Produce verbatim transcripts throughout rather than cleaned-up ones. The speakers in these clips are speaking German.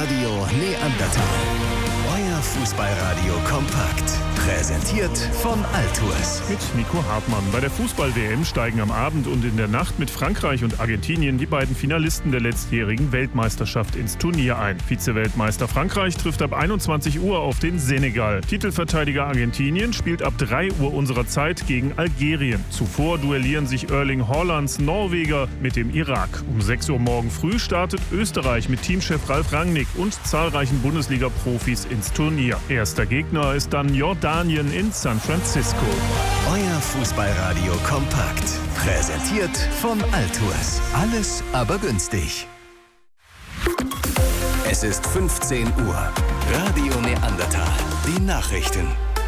Radio Neandertal. Euer Fußballradio kompakt. Präsentiert von Altours. Mit Nico Hartmann. Bei der Fußball-W M steigen am Abend und in der Nacht mit Frankreich und Argentinien die beiden Finalisten der letztjährigen Weltmeisterschaft ins Turnier ein. Vize-Weltmeister Frankreich trifft ab einundzwanzig Uhr auf den Senegal. Titelverteidiger Argentinien spielt ab drei Uhr unserer Zeit gegen Algerien. Zuvor duellieren sich Erling Haalands Norweger mit dem Irak. Um sechs Uhr morgen früh startet Österreich mit Teamchef Ralf Rangnick und zahlreichen Bundesliga-Profis ins Turnier. Erster Gegner ist dann Jordanien in San Francisco. Euer Fußballradio kompakt. Präsentiert von Altours. Alles aber günstig. Es ist fünfzehn Uhr. Radio Neandertal. Die Nachrichten.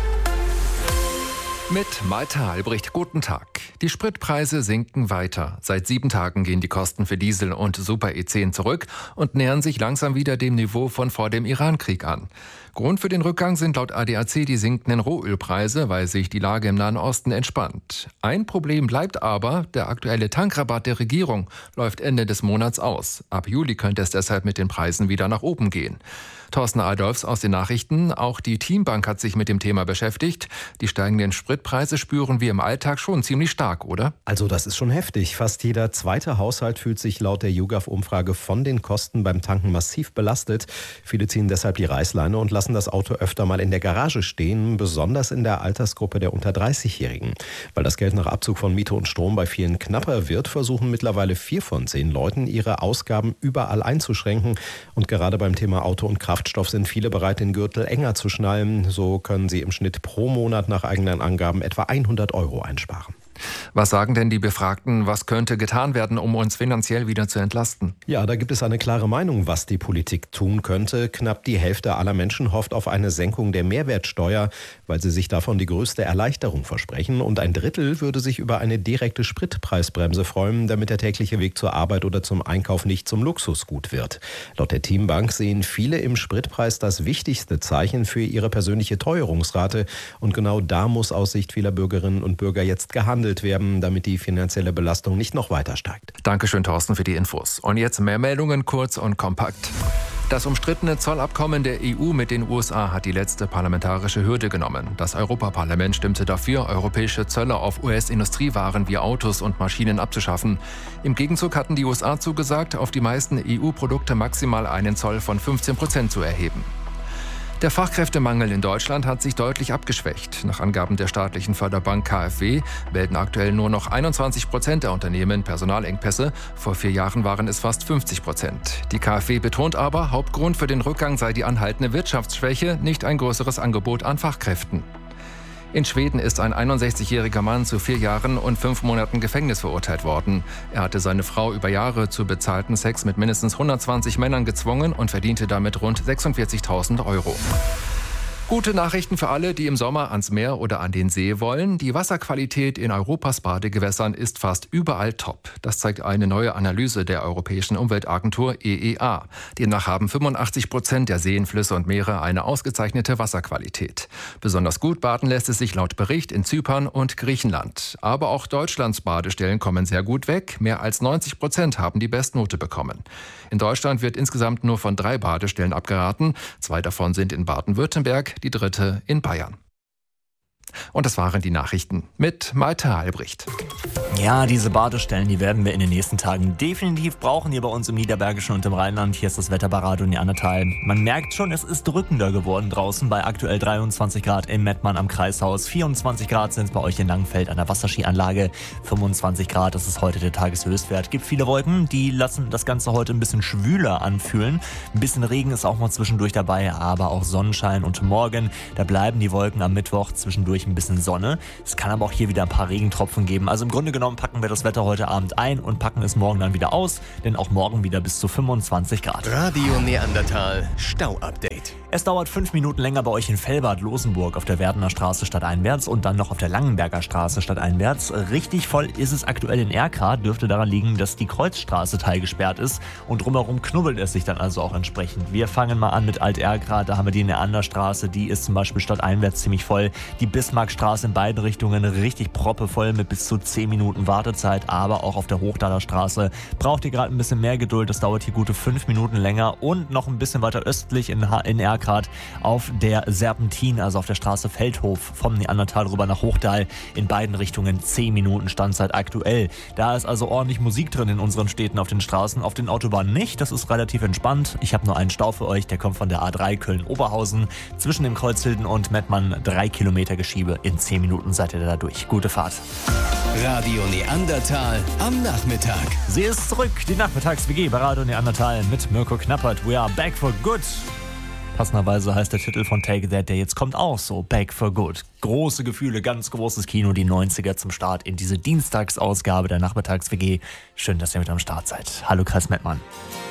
Mit Malte Albrecht, guten Tag. Die Spritpreise sinken weiter. Seit sieben Tagen gehen die Kosten für Diesel und Super E zehn zurück und nähern sich langsam wieder dem Niveau von vor dem Iran-Krieg an. Grund für den Rückgang sind laut A D A C die sinkenden Rohölpreise, weil sich die Lage im Nahen Osten entspannt. Ein Problem bleibt aber, der aktuelle Tankrabatt der Regierung läuft Ende des Monats aus. Ab Juli könnte es deshalb mit den Preisen wieder nach oben gehen. Thorsten Adolfs aus den Nachrichten. Auch die Teambank hat sich mit dem Thema beschäftigt. Die steigenden Spritpreise spüren wir im Alltag schon ziemlich stark, oder? Also das ist schon heftig. Fast jeder zweite Haushalt fühlt sich laut der YouGov-Umfrage von den Kosten beim Tanken massiv belastet. Viele ziehen deshalb die Reißleine und lassen das Auto öfter mal in der Garage stehen, besonders in der Altersgruppe der unter dreißigjährigen. Weil das Geld nach Abzug von Miete und Strom bei vielen knapper wird, versuchen mittlerweile vier von zehn Leuten, ihre Ausgaben überall einzuschränken. Und gerade beim Thema Auto und Kraft Kraftstoff sind viele bereit, den Gürtel enger zu schnallen. So können sie im Schnitt pro Monat nach eigenen Angaben etwa hundert Euro einsparen. Was sagen denn die Befragten, was könnte getan werden, um uns finanziell wieder zu entlasten? Ja, da gibt es eine klare Meinung, was die Politik tun könnte. Knapp die Hälfte aller Menschen hofft auf eine Senkung der Mehrwertsteuer, weil sie sich davon die größte Erleichterung versprechen. Und ein Drittel würde sich über eine direkte Spritpreisbremse freuen, damit der tägliche Weg zur Arbeit oder zum Einkauf nicht zum Luxusgut wird. Laut der Teambank sehen viele im Spritpreis das wichtigste Zeichen für ihre persönliche Teuerungsrate. Und genau da muss aus Sicht vieler Bürgerinnen und Bürger jetzt gehandelt werden, damit die finanzielle Belastung nicht noch weiter steigt. Dankeschön, Thorsten, für die Infos. Und jetzt mehr Meldungen, kurz und kompakt. Das umstrittene Zollabkommen der E U mit den U S A hat die letzte parlamentarische Hürde genommen. Das Europaparlament stimmte dafür, europäische Zölle auf U S-Industriewaren wie Autos und Maschinen abzuschaffen. Im Gegenzug hatten die U S A zugesagt, auf die meisten E U-Produkte maximal einen Zoll von fünfzehn Prozent zu erheben. Der Fachkräftemangel in Deutschland hat sich deutlich abgeschwächt. Nach Angaben der staatlichen Förderbank K f W melden aktuell nur noch einundzwanzig Prozent der Unternehmen Personalengpässe. Vor vier Jahren waren es fast fünfzig Prozent. Die K f W betont aber, Hauptgrund für den Rückgang sei die anhaltende Wirtschaftsschwäche, nicht ein größeres Angebot an Fachkräften. In Schweden ist ein einundsechzigjähriger Mann zu vier Jahren und fünf Monaten Gefängnis verurteilt worden. Er hatte seine Frau über Jahre zu bezahlten Sex mit mindestens hundertzwanzig Männern gezwungen und verdiente damit rund sechsundvierzigtausend Euro. Gute Nachrichten für alle, die im Sommer ans Meer oder an den See wollen. Die Wasserqualität in Europas Badegewässern ist fast überall top. Das zeigt eine neue Analyse der Europäischen Umweltagentur E E A. Demnach haben fünfundachtzig Prozent der Seen, Flüsse und Meere eine ausgezeichnete Wasserqualität. Besonders gut baden lässt es sich laut Bericht in Zypern und Griechenland. Aber auch Deutschlands Badestellen kommen sehr gut weg. Mehr als neunzig Prozent haben die Bestnote bekommen. In Deutschland wird insgesamt nur von drei Badestellen abgeraten. Zwei davon sind in Baden-Württemberg, die dritte in Bayern. Und das waren die Nachrichten mit Malte Albrecht. Ja, diese Badestellen, die werden wir in den nächsten Tagen definitiv brauchen hier bei uns im Niederbergischen und im Rheinland. Hier ist das Wetter bei Radio Neandertal. Man merkt schon, es ist drückender geworden draußen bei aktuell dreiundzwanzig Grad in Mettmann am Kreishaus. vierundzwanzig Grad sind es bei euch in Langenfeld an der Wasserskianlage. fünfundzwanzig Grad, das ist heute der Tageshöchstwert. Gibt viele Wolken, die lassen das Ganze heute ein bisschen schwüler anfühlen. Ein bisschen Regen ist auch mal zwischendurch dabei, aber auch Sonnenschein. Und morgen, da bleiben die Wolken am Mittwoch zwischendurch ein bisschen Sonne. Es kann aber auch hier wieder ein paar Regentropfen geben. Also im Grunde genommen packen wir das Wetter heute Abend ein und packen es morgen dann wieder aus, denn auch morgen wieder bis zu fünfundzwanzig Grad. Radio Neandertal Stau-Update. Es dauert fünf Minuten länger bei euch in Fellbad-Losenburg auf der Werdener Straße stadteinwärts und dann noch auf der Langenberger Straße stadteinwärts. Richtig voll ist es aktuell in Erkra. Dürfte daran liegen, dass die Kreuzstraße teilgesperrt ist und drumherum knubbelt es sich dann also auch entsprechend. Wir fangen mal an mit Alt-Erkra. Da haben wir die Neanderstraße, die ist zum Beispiel stadteinwärts ziemlich voll. Die bis Bismarckstraße in beiden Richtungen richtig proppevoll mit bis zu zehn Minuten Wartezeit, aber auch auf der Hochdaler Straße braucht ihr gerade ein bisschen mehr Geduld. Das dauert hier gute fünf Minuten länger und noch ein bisschen weiter östlich in, in Erkrath auf der Serpentin, also auf der Straße Feldhof vom Neandertal rüber nach Hochdal in beiden Richtungen zehn Minuten Standzeit aktuell. Da ist also ordentlich Musik drin in unseren Städten auf den Straßen, auf den Autobahnen nicht. Das ist relativ entspannt. Ich habe nur einen Stau für euch, der kommt von der A drei Köln-Oberhausen. Zwischen dem Kreuzhilden und Mettmann drei Kilometer Geschiebe. In zehn Minuten seid ihr da durch. Gute Fahrt. Radio Neandertal am Nachmittag. Sie ist zurück, die Nachmittags-W G bei Radio Neandertal mit Mirko Knappert. We are back for good. Passenderweise heißt der Titel von Take That, der jetzt kommt auch so, Back for Good. Große Gefühle, ganz großes Kino, die neunziger zum Start in diese Dienstagsausgabe der Nachmittags-W G. Schön, dass ihr mit am Start seid. Hallo Kreis Mettmann.